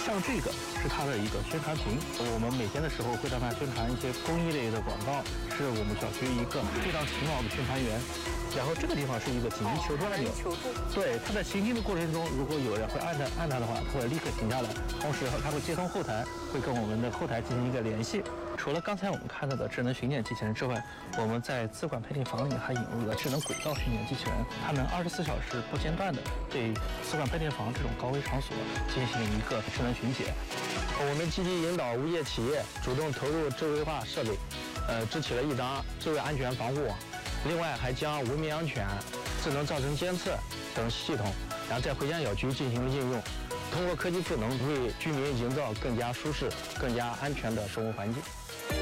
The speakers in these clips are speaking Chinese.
像这个是它的一个宣传屏，我们每天的时候会让它宣传一些公益类的广告，是我们小区一个非常勤劳的宣传员。然后这个地方是一个紧急求助按钮，对，它在行进的过程中，如果有人会按它的话，它会立刻停下来，同时它会接通后台，会跟我们的后台进行一个联系。除了刚才我们看到的智能巡检机器人之外，我们在资管配电房里还引入了智能轨道巡检机器人，它能24小时不间断的对资管配电房这种高危场所进行一个智能巡检。 我们积极引导物业企业主动投入智慧化设备，支起了一张智慧安全防护网。另外，还将文明安全、智能噪声监测等系统，然后在回迁小区进行了应用，通过科技赋能，为居民营造更加舒适、更加安全的生活环境。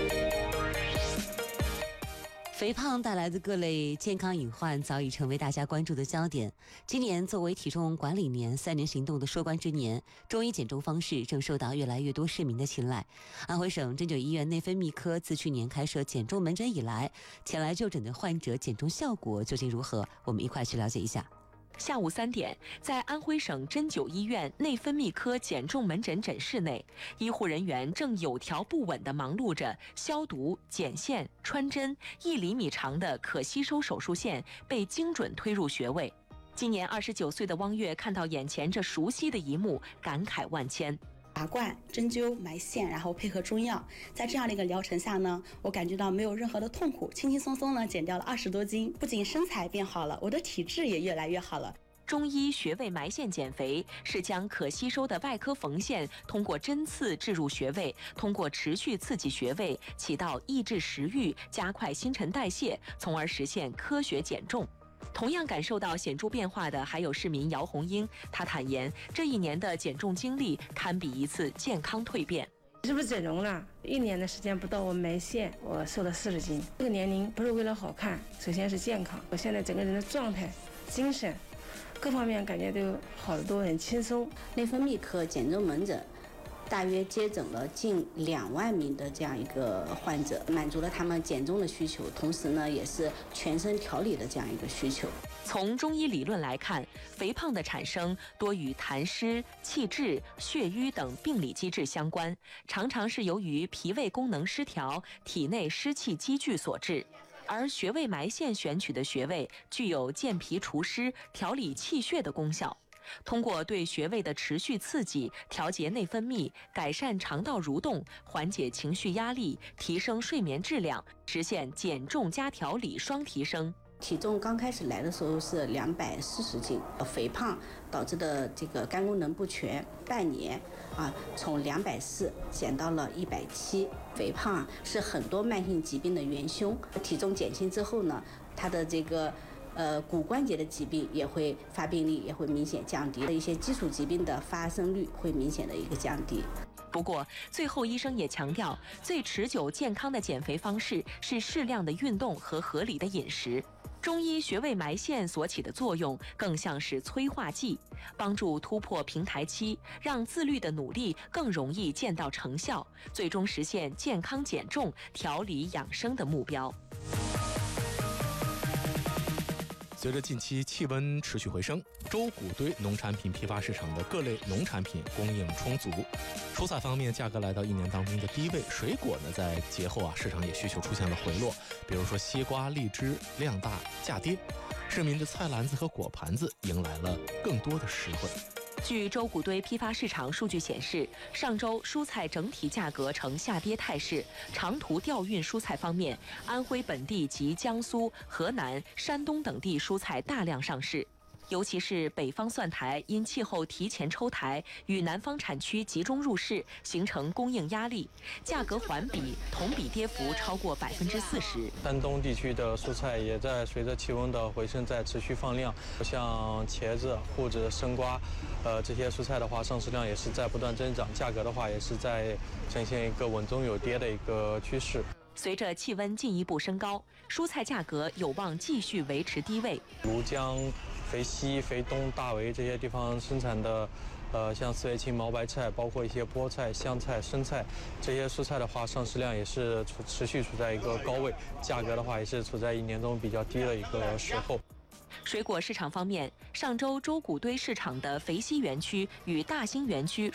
肥胖带来的各类健康隐患早已成为大家关注的焦点。今年作为体重管理年，3年行动的收官之年，中医减重方式正受到越来越多市民的青睐。安徽省针灸医院内分泌科自去年开设减重门诊以来，前来就诊的患者减重效果究竟如何？我们一块去了解一下。 下午3点，在安徽省针灸医院内分泌科减重门诊诊室内，医护人员正有条不紊地忙碌着消毒、剪线、穿针，1厘米长的可吸收手术线被精准推入穴位。今年29岁的汪月看到眼前这熟悉的一幕，感慨万千。 拔罐、针灸、埋线，然后配合中药，在这样的一个疗程下呢，我感觉到没有任何的痛苦，轻轻松松呢减掉了20多斤，不仅身材变好了，我的体质也越来越好了。 中医穴位埋线减肥是将可吸收的外科缝线通过针刺置入穴位，通过持续刺激穴位，起到抑制食欲、加快新陈代谢，从而实现科学减重。同样感受到显著变化的还有市民姚红英，她坦言，这1年的减重经历堪比一次健康蜕变。 是不是整容了？1年的时间不到，我埋线，我瘦了40斤。这个年龄不是为了好看，首先是健康。我现在整个人的状态、精神各方面感觉都好得多，很轻松。 内分泌科减重门诊大约接诊了近2万名的这样一个患者，满足了他们减重的需求，同时呢也是全身调理的这样一个需求。 从中医理论来看，肥胖的产生多与痰湿、气滞、血瘀等病理机制相关，常常是由于脾胃功能失调、体内湿气积聚所致。而穴位埋线选取的穴位具有健脾除湿、调理气血的功效。通过对穴位的持续刺激，调节内分泌，改善肠道蠕动，缓解情绪压力，提升睡眠质量，实现减重加调理双提升。 体重刚开始来的时候是240斤，肥胖导致的这个肝功能不全，半年从240减到了170。肥胖是很多慢性疾病的元凶，体重减轻之后呢，它的这个骨关节的疾病也会发病率也会明显降低，一些基础疾病的发生率会明显的一个降低。 不过，最后医生也强调，最持久健康的减肥方式是适量的运动和合理的饮食。中医穴位埋线所起的作用更像是催化剂，帮助突破平台期，让自律的努力更容易见到成效，最终实现健康减重、调理养生的目标。 随着近期气温持续回升，周谷堆农产品批发市场的各类农产品供应充足。蔬菜方面，价格来到1年当中的低位；水果呢，在节后市场也需求出现了回落，比如说西瓜、荔枝量大价跌，市民的菜篮子和果盘子迎来了更多的实惠。 据周谷堆批发市场数据显示，上周蔬菜整体价格呈下跌态势。长途调运蔬菜方面，安徽本地及江苏、河南、山东等地蔬菜大量上市。尤其是北方蒜苔因气候提前抽苔，与南方产区集中入市，形成供应压力，价格环比同比跌幅超过40%。 山东地区的蔬菜也在随着气温的回升在持续放量，像茄子、瓠子、生瓜，这些蔬菜的话，上市量也是在不断增长，价格的话也是在呈现一个稳中有跌的一个趋势。 随着气温进一步升高，蔬菜价格有望继续维持低位。 庐江、肥西、肥东、大围这些地方生产的，像四叶青、毛白菜，包括一些菠菜、香菜、生菜这些蔬菜的话，上市量也是持续处在一个高位，价格的话也是处在1年中比较低的一个时候。 水果市场方面，上周周谷堆市场的肥西园区与大兴园区